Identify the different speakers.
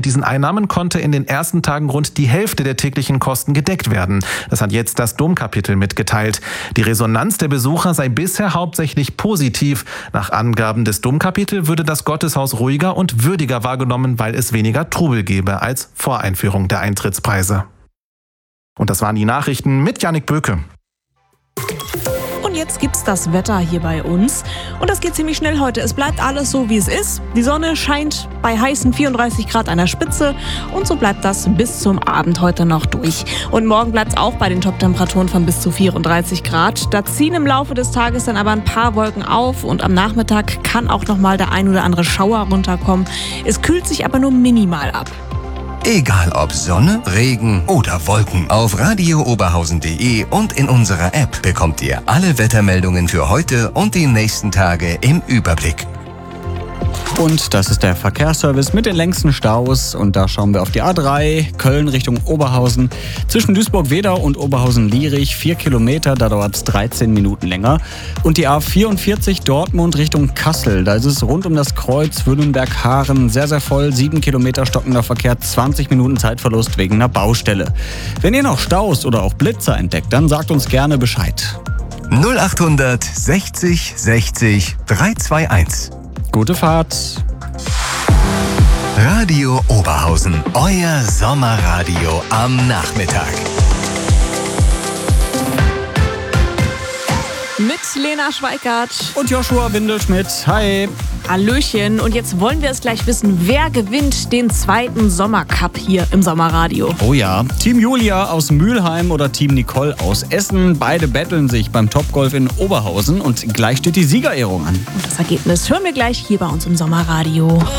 Speaker 1: Mit diesen Einnahmen konnte in den ersten Tagen rund die Hälfte der täglichen Kosten gedeckt werden. Das hat jetzt das Domkapitel mitgeteilt. Die Resonanz der Besucher sei bisher hauptsächlich positiv. Nach Angaben des Domkapitels würde das Gotteshaus ruhiger und würdiger wahrgenommen, weil es weniger Trubel gebe als vor Einführung der Eintrittspreise. Und das waren die Nachrichten mit Jannik Böke.
Speaker 2: Und jetzt gibt's das Wetter hier bei uns. Und das geht ziemlich schnell heute. Es bleibt alles so, wie es ist. Die Sonne scheint bei heißen 34 Grad an der Spitze. Und so bleibt das bis zum Abend heute noch durch. Und morgen bleibt's auch bei den Top-Temperaturen von bis zu 34 Grad. Da ziehen im Laufe des Tages dann aber ein paar Wolken auf. Und am Nachmittag kann auch noch mal der ein oder andere Schauer runterkommen. Es kühlt sich aber nur minimal ab.
Speaker 3: Egal ob Sonne, Regen oder Wolken. Auf radiooberhausen.de und in unserer App bekommt ihr alle Wettermeldungen für heute und die nächsten Tage im Überblick.
Speaker 4: Und das ist der Verkehrsservice mit den längsten Staus. Und da schauen wir auf die A3, Köln Richtung Oberhausen. Zwischen Duisburg-Wedau und Oberhausen-Lierich 4 Kilometer, da dauert es 13 Minuten länger. Und die A44 Dortmund Richtung Kassel. Da ist es rund um das Kreuz Wüllenberg-Haaren sehr, sehr voll. 7 Kilometer stockender Verkehr, 20 Minuten Zeitverlust wegen einer Baustelle. Wenn ihr noch Staus oder auch Blitzer entdeckt, dann sagt uns gerne Bescheid.
Speaker 3: 0800 60 60 321.
Speaker 4: Gute Fahrt!
Speaker 3: Radio Oberhausen, euer Sommerradio am Nachmittag.
Speaker 2: Mit Lena Schweikart
Speaker 4: und Joshua Windelschmidt. Hi!
Speaker 2: Hallöchen. Und jetzt wollen wir es gleich wissen, wer gewinnt den zweiten Sommercup hier im Sommerradio?
Speaker 4: Oh ja, Team Julia aus Mülheim oder Team Nicole aus Essen. Beide betteln sich beim Topgolf in Oberhausen und gleich steht die Siegerehrung an.
Speaker 2: Und das Ergebnis hören wir gleich hier bei uns im Sommerradio.